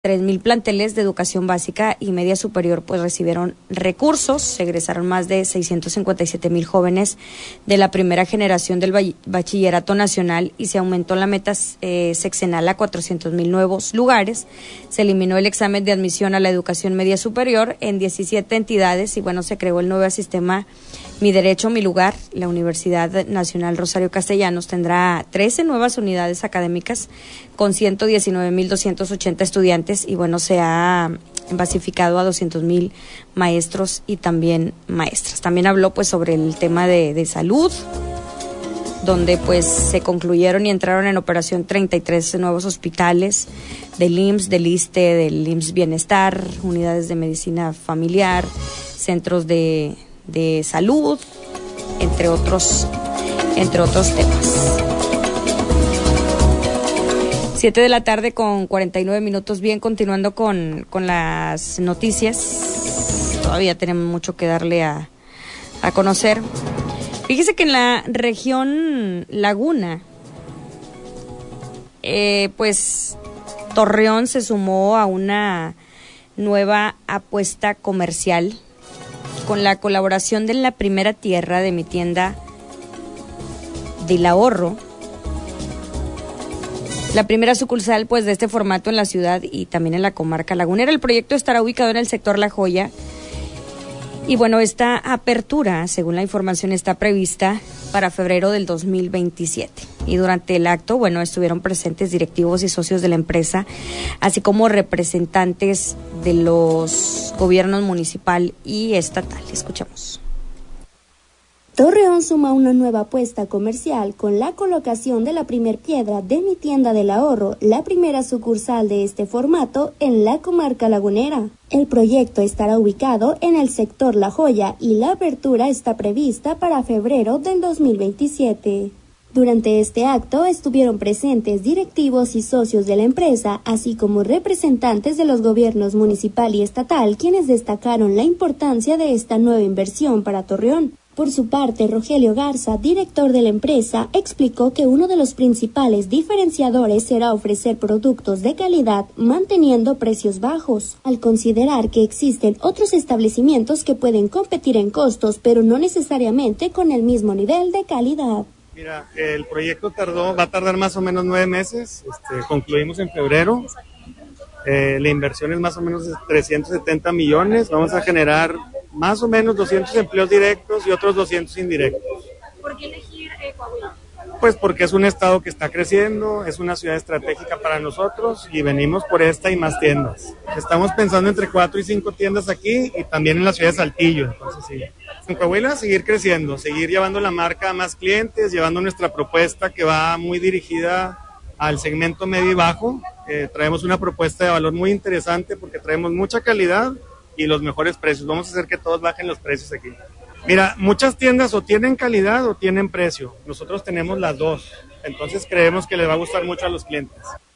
3,000 planteles de educación básica y media superior pues recibieron recursos. Se egresaron más de 657,000 jóvenes de la primera generación del bachillerato nacional y se aumentó la meta sexenal a 400,000 nuevos lugares. Se eliminó el examen de admisión a la educación media superior en 17 entidades y bueno, se creó el nuevo sistema Mi Derecho, Mi Lugar. La Universidad Nacional Rosario Castellanos tendrá 13 nuevas unidades académicas con 119,280 estudiantes y bueno, se ha basificado a 200,000 maestros y también maestras. También habló pues sobre el tema de salud, donde pues se concluyeron y entraron en operación 33 nuevos hospitales del IMSS, del ISSSTE, del IMSS Bienestar, unidades de medicina familiar, centros de salud, entre otros temas. 7:49 p.m. Bien, continuando con las noticias. Todavía tenemos mucho que darle a conocer. Fíjese que en la región Laguna, pues Torreón se sumó a una nueva apuesta comercial con la colaboración de La Primera Tierra de Mi Tienda del Ahorro. La primera sucursal pues de este formato en la ciudad y también en la comarca lagunera. El proyecto estará ubicado en el sector La Joya. Y bueno, esta apertura, según la información, está prevista para febrero del 2027. Y durante el acto, bueno, estuvieron presentes directivos y socios de la empresa, así como representantes de los gobiernos municipal y estatal. Escuchamos. Torreón suma una nueva apuesta comercial con la colocación de la primer piedra de Mi Tienda del Ahorro, la primera sucursal de este formato en la comarca lagunera. El proyecto estará ubicado en el sector La Joya y la apertura está prevista para febrero del 2027. Durante este acto estuvieron presentes directivos y socios de la empresa, así como representantes de los gobiernos municipal y estatal, quienes destacaron la importancia de esta nueva inversión para Torreón. Por su parte, Rogelio Garza, director de la empresa, explicó que uno de los principales diferenciadores será ofrecer productos de calidad manteniendo precios bajos, al considerar que existen otros establecimientos que pueden competir en costos, pero no necesariamente con el mismo nivel de calidad. Mira, el proyecto va a tardar más o menos 9 meses, concluimos en febrero. La inversión es más o menos de 370 millones, vamos a generar más o menos 200 empleos directos y otros 200 indirectos. ¿Por qué elegir Coahuila? Pues porque es un estado que está creciendo, es una ciudad estratégica para nosotros y venimos por esta y más tiendas. Estamos pensando entre 4 y 5 tiendas aquí y también en la ciudad de Saltillo, entonces sí. En Coahuila seguir creciendo, seguir llevando la marca a más clientes, llevando nuestra propuesta que va muy dirigida al segmento medio y bajo. Traemos una propuesta de valor muy interesante porque traemos mucha calidad y los mejores precios. Vamos a hacer que todos bajen los precios aquí. Mira, muchas tiendas o tienen calidad o tienen precio. Nosotros tenemos las dos. Entonces creemos que les va a gustar mucho a los clientes.